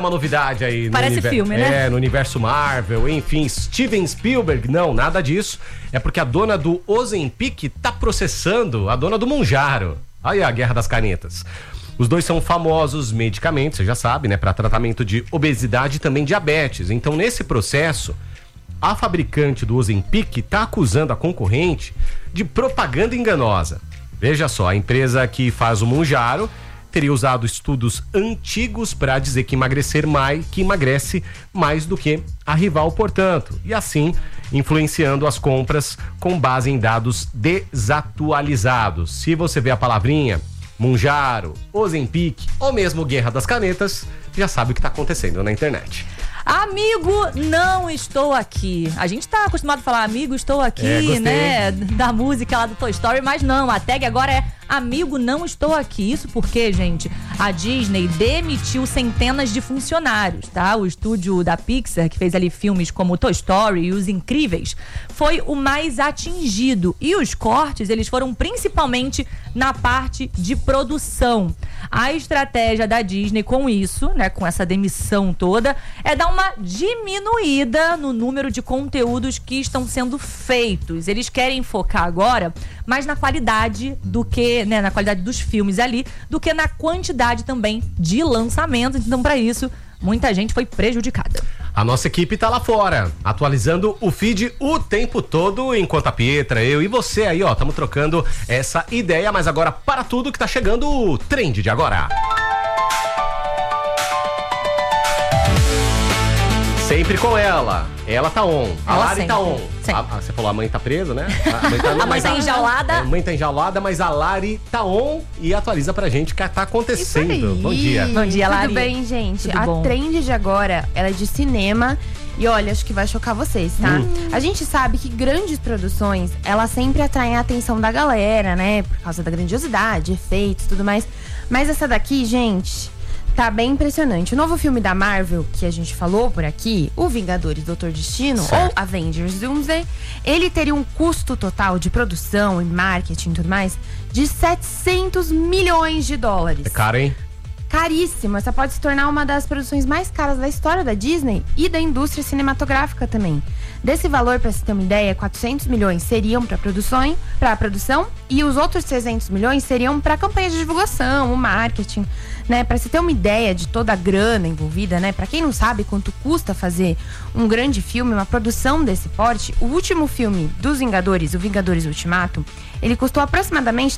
Uma novidade aí no Parece filme, né? no universo Marvel, enfim, Steven Spielberg, não, nada disso. É porque a dona do Ozempic tá processando a dona do Mounjaro. Aí a guerra das canetas. Os dois são famosos medicamentos, você já sabe, né, para tratamento de obesidade e também diabetes. Então, nesse processo, a fabricante do Ozempic tá acusando a concorrente de propaganda enganosa. Veja só, a empresa que faz o Mounjaro teria usado estudos antigos para dizer que emagrece mais do que a rival, portanto, e assim influenciando as compras com base em dados desatualizados. Se você vê a palavrinha Mounjaro, Ozempic ou mesmo Guerra das Canetas, já sabe o que está acontecendo na internet. Amigo, não estou aqui. A gente tá acostumado a falar amigo, estou aqui, né? Da música lá do Toy Story, mas não, a tag agora é amigo, não estou aqui. Isso porque, gente, a Disney demitiu centenas de funcionários, tá? O estúdio da Pixar, que fez ali filmes como Toy Story e Os Incríveis, foi o mais atingido. E os cortes, eles foram principalmente na parte de produção. A estratégia da Disney com isso, né, com essa demissão toda, é dar uma diminuída no número de conteúdos que estão sendo feitos. Eles querem focar agora mais na qualidade do que, né, na qualidade dos filmes ali, do que na quantidade também de lançamentos. Então, para isso, muita gente foi prejudicada. A nossa equipe tá lá fora, atualizando o feed o tempo todo, enquanto a Pietra, eu e você aí, ó, estamos trocando essa ideia, mas agora para tudo que tá chegando o Trend de Agora. Sempre com ela. Ela tá on. A Lari tá on. Você falou a mãe tá presa, né? A mãe tá enjaulada. A mãe tá enjaulada, mas a Lari tá on e atualiza pra gente o que tá acontecendo. Bom dia. Bom dia, Lari. Tudo bem, gente? Tudo a bom? Trend de agora, ela é de cinema. E olha, acho que vai chocar vocês, tá? A gente sabe que grandes produções, elas sempre atraem a atenção da galera, né? Por causa da grandiosidade, efeitos, tudo mais. Mas essa daqui, gente, tá bem impressionante. O novo filme da Marvel, que a gente falou por aqui, o Vingadores Doutor Destino, certo, ou Avengers Doomsday, ele teria um custo total de produção e marketing e tudo mais de 700 milhões de dólares. É caro, hein? Caríssimo. Essa pode se tornar uma das produções mais caras da história da Disney e da indústria cinematográfica também. Desse valor, para você ter uma ideia, 400 milhões seriam para a produção e os outros 300 milhões seriam para a campanha de divulgação, o marketing, né? Para você ter uma ideia de toda a grana envolvida, né? Para quem não sabe quanto custa fazer um grande filme, uma produção desse porte, o último filme dos Vingadores, o Vingadores Ultimato, ele custou aproximadamente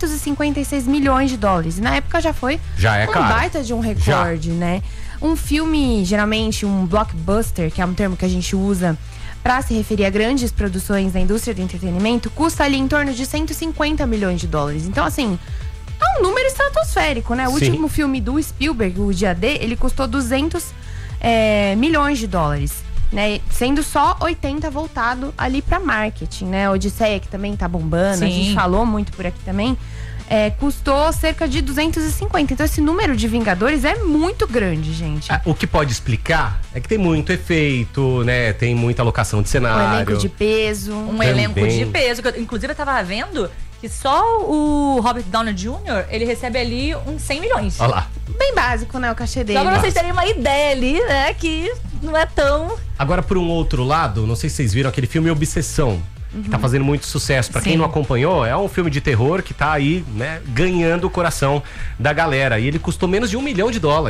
356 milhões de dólares. E na época já é caro. Baita de um recorde, né? Um filme, geralmente, um blockbuster, que é um termo que a gente usa para se referir a grandes produções da indústria do entretenimento, custa ali em torno de 150 milhões de dólares. Então, assim, é um número estratosférico, né? O último filme do Spielberg, o Dia D, ele custou 200 milhões de dólares, né? Sendo só 80 voltado ali para marketing, né? A Odisseia, que também tá bombando, Sim. A gente falou muito por aqui também, custou cerca de 250. Então esse número de Vingadores é muito grande, gente. O que pode explicar é que tem muito efeito, né? Tem muita locação de cenário. Um elenco de peso. Um elenco de peso. Inclusive, eu tava vendo que só o Robert Downey Jr., ele recebe ali uns 100 milhões. Olha lá. Bem básico, né? O cachê dele. Só pra vocês terem uma ideia ali, né? Que não é tão... Agora, por um outro lado, não sei se vocês viram aquele filme Obsessão, que tá fazendo muito sucesso. Pra quem não acompanhou, é um filme de terror que tá aí, né, ganhando o coração da galera. E ele custou menos de $1 milhão,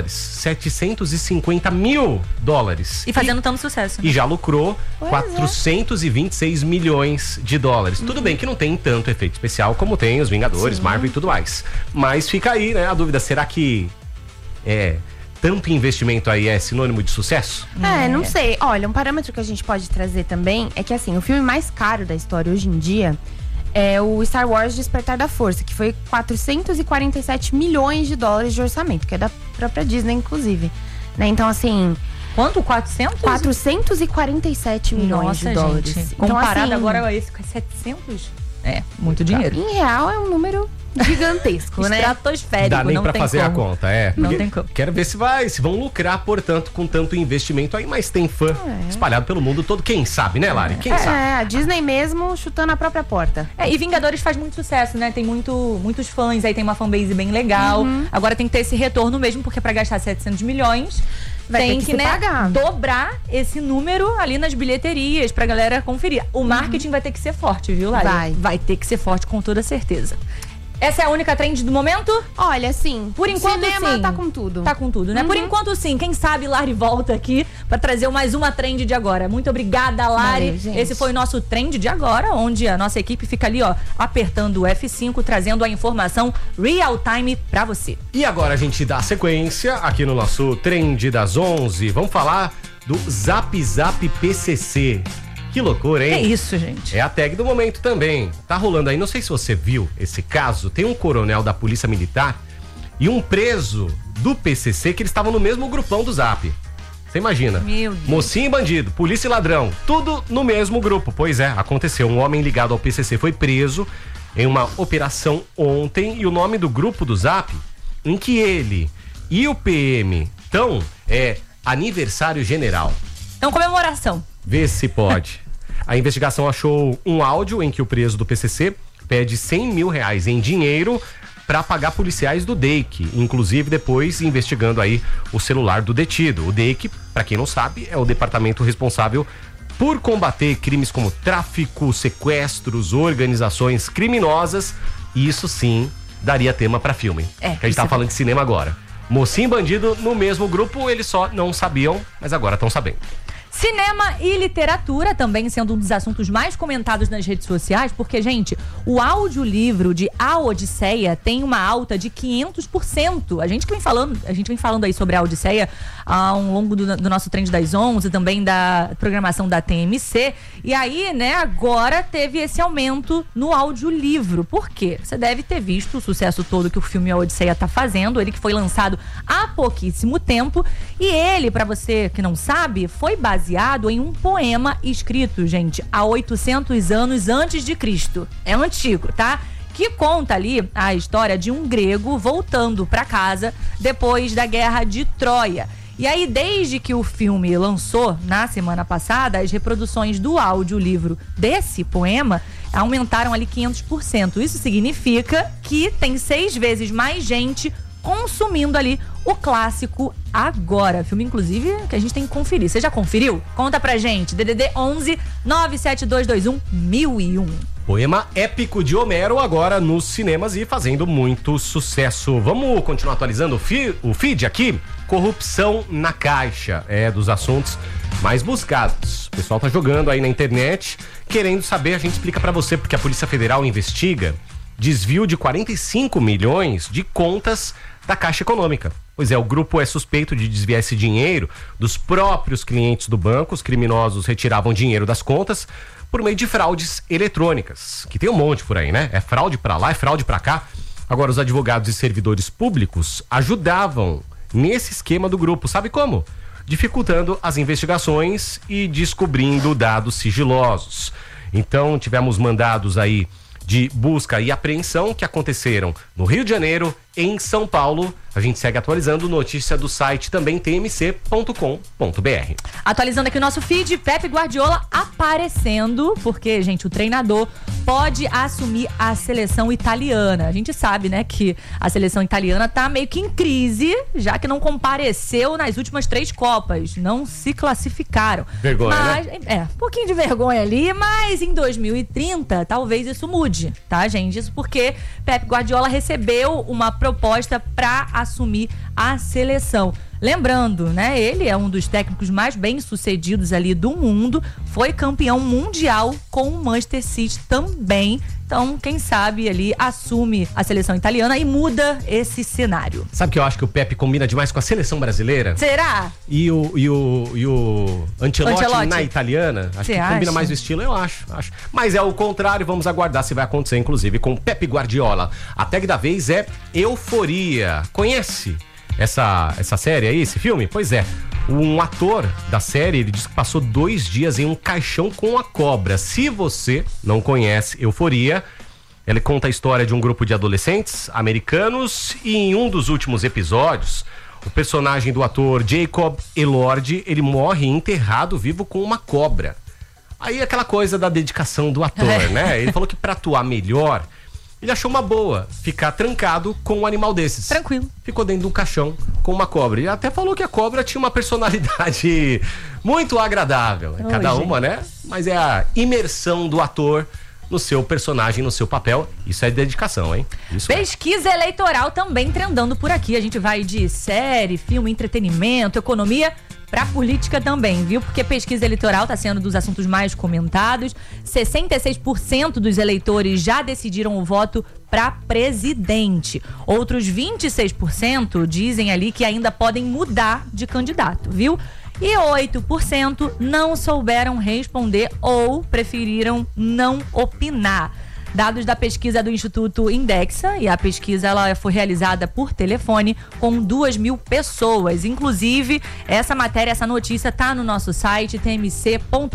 750 mil dólares. E fazendo tanto sucesso. E já lucrou 426 milhões de dólares. Tudo bem que não tem tanto efeito especial como tem os Vingadores, Marvel e tudo mais. Mas fica aí, né, a dúvida, será que tanto investimento aí é sinônimo de sucesso? Não sei. Olha, um parâmetro que a gente pode trazer também é que, assim, o filme mais caro da história hoje em dia é o Star Wars Despertar da Força, que foi 447 milhões de dólares de orçamento, que é da própria Disney, inclusive. Né? Então, assim... Quanto? 400? 447 milhões de dólares. Gente. Então, comparado assim, agora a esse com 700? É, muito dinheiro. Em real, é um número gigantesco, né? Estratosférico, Dá nem não pra tem fazer como. a conta, é. Não Porque tem como. Quero ver se vão lucrar, portanto, com tanto investimento aí, mas tem fã espalhado pelo mundo todo. Quem sabe, né, Lari? Quem sabe? A Disney mesmo chutando a própria porta. E Vingadores faz muito sucesso, né? Tem muitos fãs, aí tem uma fanbase bem legal. Agora tem que ter esse retorno mesmo, porque pra gastar 700 milhões... tem que, né, dobrar esse número ali nas bilheterias pra galera conferir. O marketing vai ter que ser forte, viu, Lari? Vai ter que ser forte, com toda certeza. Essa é a única trend do momento? Olha, sim. Por enquanto, cinema sim. tá com tudo. Tá com tudo, né? Por enquanto, sim. Quem sabe Lari volta aqui pra trazer mais uma trend de agora. Muito obrigada, Lari. Valeu, gente. Esse foi o nosso trend de agora, onde a nossa equipe fica ali, ó, apertando o F5, trazendo a informação real time pra você. E agora a gente dá sequência aqui no nosso Trend das 11. Vamos falar do Zap Zap PCC. Que loucura, hein? É isso, gente. É a tag do momento também. Tá rolando aí, não sei se você viu esse caso, tem um coronel da Polícia Militar e um preso do PCC que eles estavam no mesmo grupão do Zap. Você imagina? Meu Deus. Mocinho e bandido, polícia e ladrão, tudo no mesmo grupo. Pois é, aconteceu. Um homem ligado ao PCC foi preso em uma operação ontem e o nome do grupo do Zap, em que ele e o PM estão, é Aniversário General. Então, comemoração. Vê se pode. A investigação achou um áudio em que o preso do PCC pede R$100 mil em dinheiro para pagar policiais do DEIC, inclusive depois investigando aí o celular do detido. O DEIC, para quem não sabe, é o departamento responsável por combater crimes como tráfico, sequestros, organizações criminosas, e isso sim daria tema para filme. Que a gente tá falando de cinema agora. Mocinho e bandido no mesmo grupo, eles só não sabiam, mas agora estão sabendo. Cinema e literatura também sendo um dos assuntos mais comentados nas redes sociais, porque, gente, o audiolivro de A Odisseia tem uma alta de 500%. A gente vem falando aí sobre a Odisseia ao longo do nosso Trend das 11, também da programação da TMC. E aí, né, agora teve esse aumento no audiolivro. Por quê? Você deve ter visto o sucesso todo que o filme A Odisseia tá fazendo, ele que foi lançado há pouquíssimo tempo. E ele, pra você que não sabe, foi baseado em um poema escrito, gente, há 800 anos antes de Cristo. É antigo, tá? Que conta ali a história de um grego voltando pra casa depois da Guerra de Troia. E aí, desde que o filme lançou na semana passada, as reproduções do audiolivro desse poema aumentaram ali 500%. Isso significa que tem 6 vezes mais gente consumindo ali o clássico agora. Filme, inclusive, que a gente tem que conferir. Você já conferiu? Conta pra gente. DDD 11 97221 1001. Poema épico de Homero agora nos cinemas e fazendo muito sucesso. Vamos continuar atualizando o feed aqui? Corrupção na Caixa é dos assuntos mais buscados. O pessoal tá jogando aí na internet, querendo saber, a gente explica pra você, porque a Polícia Federal investiga desvio de 45 milhões de contas da Caixa Econômica. Pois é, o grupo é suspeito de desviar esse dinheiro dos próprios clientes do banco. Os criminosos retiravam dinheiro das contas por meio de fraudes eletrônicas, que tem um monte por aí, né? É fraude pra lá, é fraude pra cá. Agora, os advogados e servidores públicos ajudavam nesse esquema do grupo. Sabe como? Dificultando as investigações e descobrindo dados sigilosos. Então, tivemos mandados aí de busca e apreensão que aconteceram no Rio de Janeiro, em São Paulo. A gente segue atualizando notícia do site também tmc.com.br. Atualizando aqui o nosso feed, Pep Guardiola aparecendo, porque, gente, o treinador pode assumir a seleção italiana. A gente sabe, né, que a seleção italiana tá meio que em crise, já que não compareceu nas últimas 3 Copas. Não se classificaram. Vergonha, mas, né? Um pouquinho de vergonha ali, mas em 2030 talvez isso mude, tá, gente? Isso porque Pep Guardiola recebeu uma proposta para assumir a seleção. Lembrando, né, ele é um dos técnicos mais bem-sucedidos ali do mundo, foi campeão mundial com o Manchester City também. Então, quem sabe ali assume a seleção italiana e muda esse cenário. Sabe que eu acho que o Pepe combina demais com a seleção brasileira? Será? E o Ancelotti na italiana? Acho Cê que acha? combina mais o estilo, eu acho. Mas é o contrário, vamos aguardar se vai acontecer, inclusive, com Pepe Guardiola. A tag da vez é Euforia. Conhece essa série aí, esse filme? Pois é. Um ator da série, ele disse que passou 2 dias em um caixão com a cobra. Se você não conhece Euforia, Ele conta a história de um grupo de adolescentes americanos e em um dos últimos episódios, o personagem do ator Jacob Elord, ele morre enterrado vivo com uma cobra. Aí aquela coisa da dedicação do ator, né? Ele falou que pra atuar melhor, ele achou uma boa ficar trancado com um animal desses. Tranquilo. Ficou dentro de um caixão com uma cobra. E até falou que a cobra tinha uma personalidade muito agradável. Cada uma, né? Mas é a imersão do ator no seu personagem, no seu papel. Isso é dedicação, hein? Isso Pesquisa eleitoral também trendando por aqui. A gente vai de série, filme, entretenimento, economia pra política também, viu? Porque pesquisa eleitoral tá sendo dos assuntos mais comentados. 66% dos eleitores já decidiram o voto para presidente. Outros 26% dizem ali que ainda podem mudar de candidato, viu? E 8% não souberam responder ou preferiram não opinar. Dados da pesquisa do Instituto Indexa, e a pesquisa ela foi realizada por telefone com 2.000 pessoas. Inclusive, essa matéria, essa notícia está no nosso site tmc.com.br.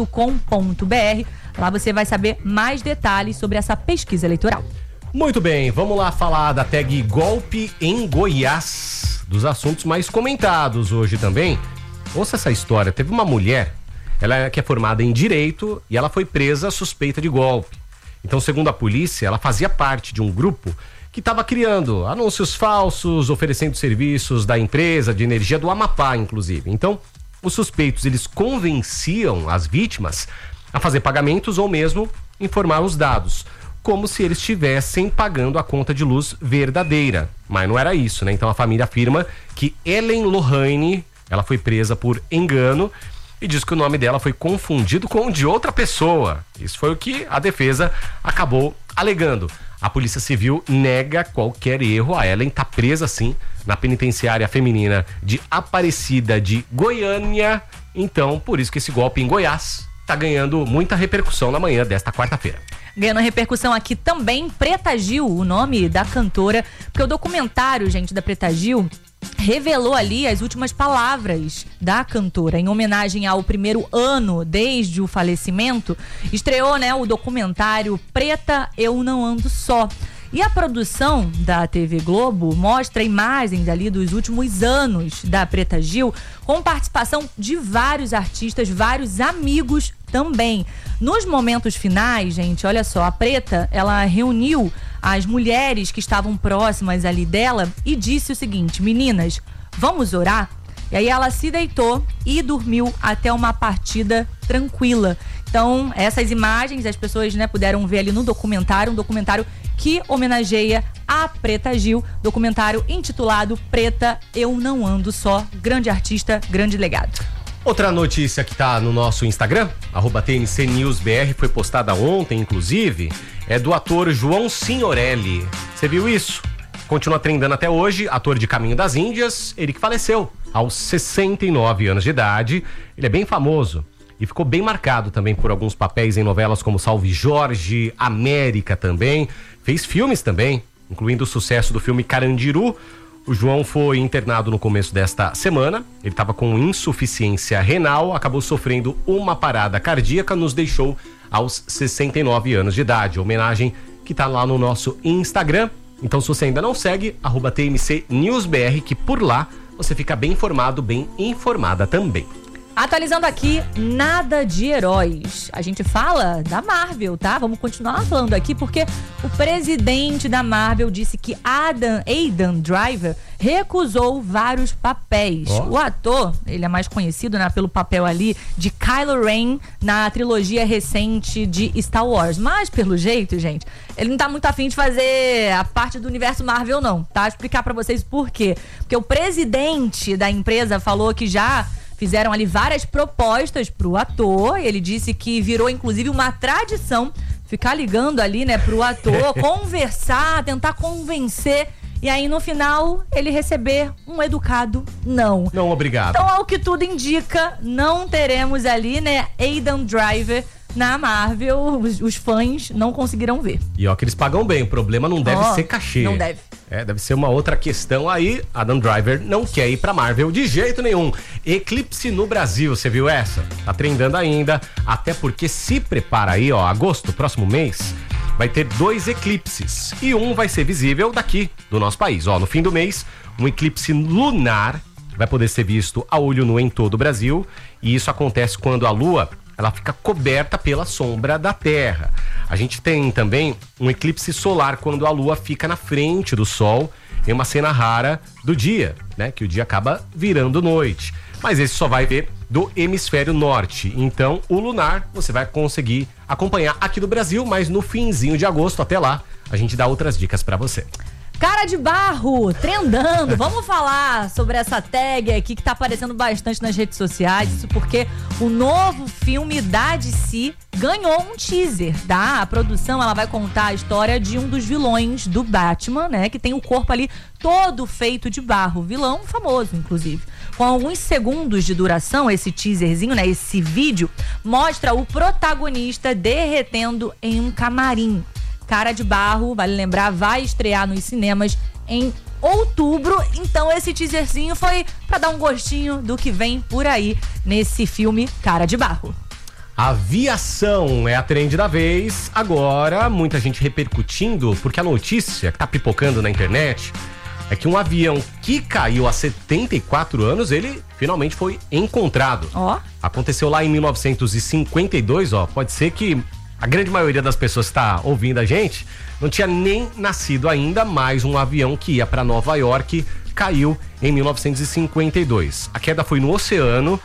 Lá você vai saber mais detalhes sobre essa pesquisa eleitoral. Muito bem, vamos lá falar da tag golpe em Goiás, dos assuntos mais comentados hoje também. Ouça essa história, teve uma mulher, ela que é formada em Direito e ela foi presa suspeita de golpe. Então, segundo a polícia, ela fazia parte de um grupo que estava criando anúncios falsos, oferecendo serviços da empresa de energia do Amapá, inclusive. Então, os suspeitos, eles convenciam as vítimas a fazer pagamentos ou mesmo informar os dados, como se eles estivessem pagando a conta de luz verdadeira. Mas não era isso, né? Então, a família afirma que Ellen Lohane, ela foi presa por engano e diz que o nome dela foi confundido com o de outra pessoa. Isso foi o que a defesa acabou alegando. A Polícia Civil nega qualquer erro. A Ellen está presa, sim, na penitenciária feminina de Aparecida de Goiânia. Então, por isso que esse golpe em Goiás está ganhando muita repercussão na manhã desta quarta-feira. Ganhando repercussão aqui também, Preta Gil, o nome da cantora, porque o documentário, gente, da Preta Gil revelou ali as últimas palavras da cantora em homenagem ao primeiro ano desde o falecimento. Estreou, né, o documentário Preta, Eu Não Ando Só. E a produção da TV Globo mostra imagens ali dos últimos anos da Preta Gil, com participação de vários artistas, vários amigos também. Nos momentos finais, gente, olha só, a Preta, ela reuniu as mulheres que estavam próximas ali dela e disse o seguinte: meninas, vamos orar? E aí ela se deitou e dormiu até uma partida tranquila. Então, essas imagens as pessoas, né, puderam ver ali no documentário, um documentário que homenageia a Preta Gil, documentário intitulado Preta, Eu Não Ando Só. Grande artista, grande legado. Outra notícia que tá no nosso Instagram, @TNCNewsBR, foi postada ontem, inclusive, é do ator João Signorelli. Você viu isso? Continua trendando até hoje, ator de Caminho das Índias, ele que faleceu aos 69 anos de idade. Ele é bem famoso e ficou bem marcado também por alguns papéis em novelas como Salve Jorge, América também. Fez filmes também, incluindo o sucesso do filme Carandiru. O João foi internado no começo desta semana. Ele estava com insuficiência renal, acabou sofrendo uma parada cardíaca, nos deixou aos 69 anos de idade. Homenagem que tá lá no nosso Instagram. Então, se você ainda não segue, @TMCNewsBR, que por lá você fica bem informado, bem informada também. Atualizando aqui, nada de heróis. A gente fala da Marvel, tá? Vamos continuar falando aqui porque o presidente da Marvel disse que Aidan Driver recusou vários papéis. O ator, ele é mais conhecido, né, pelo papel ali de Kylo Ren na trilogia recente de Star Wars. Mas, pelo jeito, gente, ele não tá muito afim de fazer a parte do universo Marvel, não, tá? Vou explicar pra vocês por quê. Porque o presidente da empresa falou que já fizeram ali várias propostas pro ator. Ele disse que virou, inclusive, uma tradição ficar ligando ali, né, pro ator, conversar, tentar convencer. E aí, no final, ele receber um educado não. Não, obrigado. Então, ao que tudo indica, não teremos ali, né, Aidan Driver na Marvel. Os fãs não conseguiram ver. E ó, que eles pagam bem, o problema não deve ser cachê. Não deve. Deve ser uma outra questão aí. Adam Driver não quer ir pra Marvel de jeito nenhum. Eclipse no Brasil, você viu essa? Tá trendando ainda, até porque se prepara aí, ó, agosto, próximo mês, vai ter 2 eclipses e um vai ser visível daqui do nosso país. No fim do mês, um eclipse lunar vai poder ser visto a olho nu em todo o Brasil, e isso acontece quando a Lua ela fica coberta pela sombra da Terra. A gente tem também um eclipse solar quando a Lua fica na frente do Sol, em uma cena rara do dia, né? Que o dia acaba virando noite. Mas esse só vai ver do hemisfério norte. Então, o lunar você vai conseguir acompanhar aqui do Brasil, mas no finzinho de agosto, até lá, a gente dá outras dicas pra você. Cara de barro, trendando. Vamos falar sobre essa tag aqui que tá aparecendo bastante nas redes sociais. Isso porque o novo filme da DC ganhou um teaser, tá? A produção, ela vai contar a história de um dos vilões do Batman, né? Que tem o corpo ali todo feito de barro. Vilão famoso, inclusive. Com alguns segundos de duração, esse teaserzinho, né? Esse vídeo mostra o protagonista derretendo em um camarim. Cara de Barro, vale lembrar, vai estrear nos cinemas em outubro. Então esse teaserzinho foi pra dar um gostinho do que vem por aí nesse filme Cara de Barro. Aviação é a trend da vez. Agora, muita gente repercutindo, porque a notícia que tá pipocando na internet é que um avião que caiu há 74 anos, ele finalmente foi encontrado. Aconteceu lá em 1952, pode ser que a grande maioria das pessoas que está ouvindo a gente não tinha nem nascido ainda, mas um avião que ia para Nova York caiu em 1952. A queda foi no oceano,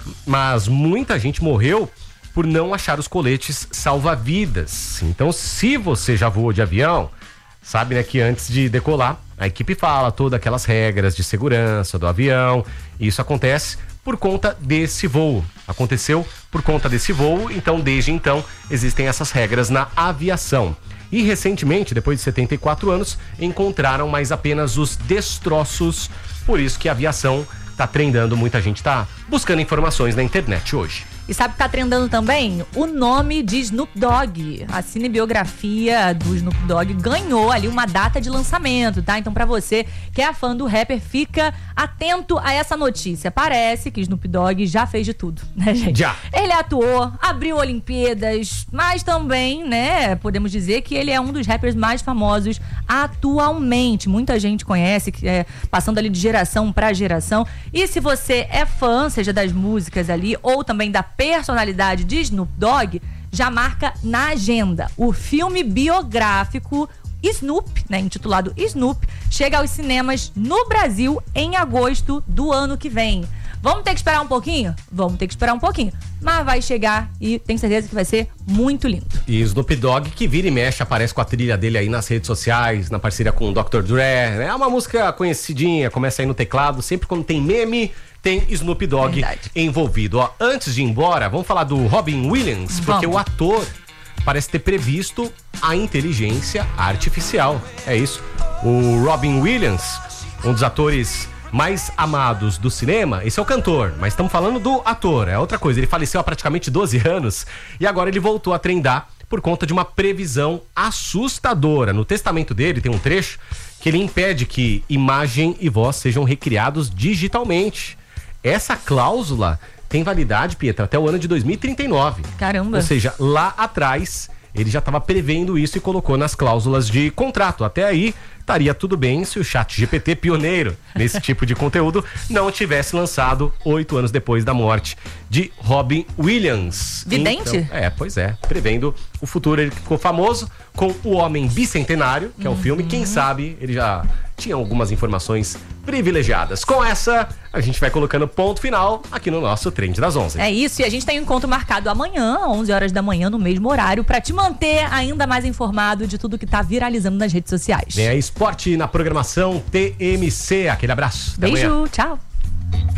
mas muita gente morreu por não achar os coletes salva-vidas. Então, se você já voou de avião, sabe, né, que antes de decolar, a equipe fala todas aquelas regras de segurança do avião. E isso acontece por conta desse voo. Aconteceu por conta desse voo, então desde então existem essas regras na aviação. E recentemente, depois de 74 anos, encontraram mais apenas os destroços. Por isso que a aviação tá trendando, muita gente tá buscando informações na internet hoje. E sabe o que tá trendando também? O nome de Snoop Dogg. A cinebiografia do Snoop Dogg ganhou ali uma data de lançamento, tá? Então pra você que é fã do rapper, fica atento a essa notícia. Parece que Snoop Dogg já fez de tudo, né, gente? Já. Ele atuou, abriu Olimpíadas, mas também, né, podemos dizer que ele é um dos rappers mais famosos atualmente. Muita gente conhece, passando ali de geração pra geração. E se você é fã, seja das músicas ali, ou também da personalidade de Snoop Dogg, já marca na agenda. O filme biográfico Snoop, né, intitulado Snoop, chega aos cinemas no Brasil em agosto do ano que vem. Vamos ter que esperar um pouquinho? Vamos ter que esperar um pouquinho. Mas vai chegar e tenho certeza que vai ser muito lindo. E Snoop Dogg, que vira e mexe, aparece com a trilha dele aí nas redes sociais, na parceria com o Dr. Dre. É uma música conhecidinha, começa aí no teclado. Sempre quando tem meme, tem Snoop Dogg envolvido. Antes de ir embora, vamos falar do Robin Williams, porque o ator parece ter previsto a inteligência artificial. É isso. O Robin Williams, um dos atores mais amados do cinema, esse é o cantor, mas estamos falando do ator, é outra coisa. Ele faleceu há praticamente 12 anos e agora ele voltou a trendar por conta de uma previsão assustadora. No testamento dele tem um trecho que ele impede que imagem e voz sejam recriados digitalmente. Essa cláusula tem validade, Pietra, até o ano de 2039. Caramba! Ou seja, lá atrás ele já estava prevendo isso e colocou nas cláusulas de contrato. Até aí estaria tudo bem se o ChatGPT, pioneiro nesse tipo de conteúdo, não tivesse lançado 8 anos depois da morte de Robin Williams. Vidente? Então, pois é, prevendo o futuro. Ele ficou famoso com O Homem Bicentenário, que é o filme. Quem sabe ele já tinha algumas informações privilegiadas. Com essa, a gente vai colocando ponto final aqui no nosso Trend das 11. É isso, e a gente tem um encontro marcado amanhã, 11 horas da manhã, no mesmo horário, pra te manter ainda mais informado de tudo que tá viralizando nas redes sociais. Vem aí, esporte na programação TMC. Aquele abraço. Beijo, tchau.